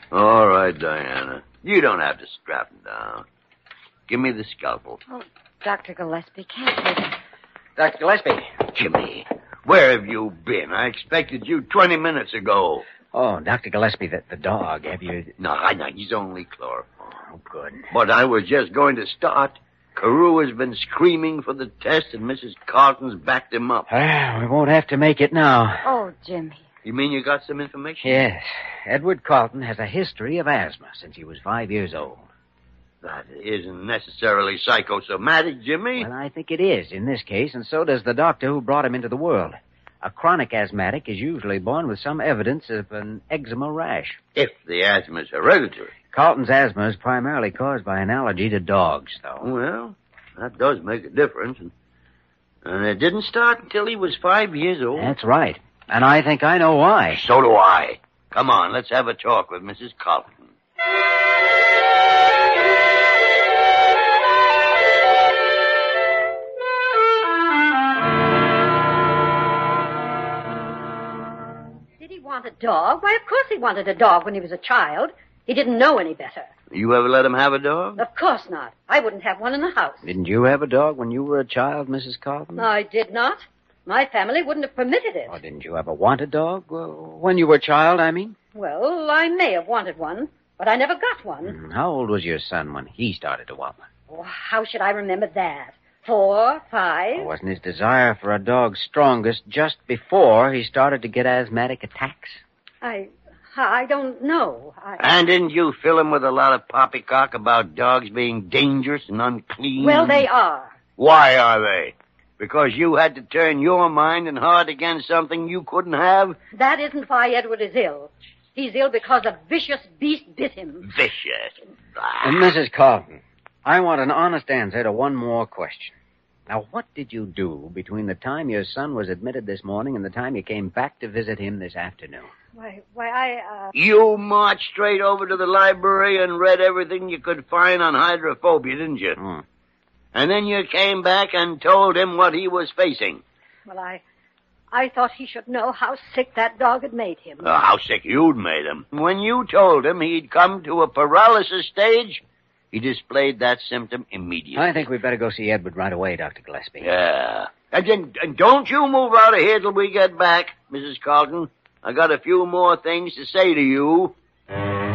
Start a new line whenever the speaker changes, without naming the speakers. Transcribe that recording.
All right, Diana. You don't have to strap him down. Give me the scalpel.
Oh, Dr. Gillespie, can't take it.
Dr. Gillespie.
Jimmy, where have you been? I expected you 20 minutes ago.
Oh, Dr. Gillespie, the dog, have you...
No, I know. He's only chloroform.
Oh, good.
But I was just going to start. Carew has been screaming for the test, and Mrs. Carlton's backed him up.
Well, we won't have to make it now.
Oh, Jimmy.
You mean you got some information?
Yes. Edward Carlton has a history of asthma since he was 5 years old.
That isn't necessarily psychosomatic, Jimmy.
Well, I think it is in this case, and so does the doctor who brought him into the world. A chronic asthmatic is usually born with some evidence of an eczema rash.
If the asthma is hereditary.
Carlton's asthma is primarily caused by an allergy to dogs, though.
Well, that does make a difference. And it didn't start until he was 5 years old.
That's right. And I think I know why.
So do I. Come on, let's have a talk with Mrs. Carlton.
Did he want a dog? Why, of course he wanted a dog when he was a child. He didn't know any better.
You ever let him have a dog?
Of course not. I wouldn't have one in the house.
Didn't you have a dog when you were a child, Mrs. Carlton?
I did not. My family wouldn't have permitted it.
Or didn't you ever want a dog? Well, when you were a child, I mean?
Well, I may have wanted one, but I never got one.
How old was your son when he started to want one?
Oh, how should I remember that? 4, 5?
Wasn't his desire for a dog strongest just before he started to get asthmatic attacks?
I don't know.
And didn't you fill him with a lot of poppycock about dogs being dangerous and unclean?
Well, they are.
Why are they? Because you had to turn your mind and heart against something you couldn't have?
That isn't why Edward is ill. He's ill because a vicious beast bit him.
Vicious.
And Mrs. Carlton, I want an honest answer to one more question. Now, what did you do between the time your son was admitted this morning and the time you came back to visit him this afternoon?
You marched straight over to the library and read everything you could find on hydrophobia, didn't you? And then you came back and told him what he was facing.
Well, I thought he should know how sick that dog had made him.
How sick you'd made him. When you told him he'd come to a paralysis stage, he displayed that symptom immediately.
I think we'd better go see Edward right away, Dr. Gillespie.
Yeah. And don't you move out of here till we get back, Mrs. Carlton. I got a few more things to say to you.